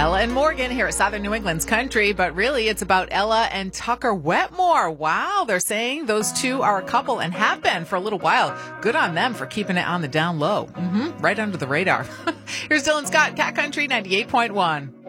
Ella and Morgan here at Southern New England's Country, but really it's about Ella and Tucker Wetmore. Wow, they're saying those two are a couple and have been for a little while. Good on them for keeping it on the down low. Right under the radar. Here's Dylan Scott, Cat Country 98.1.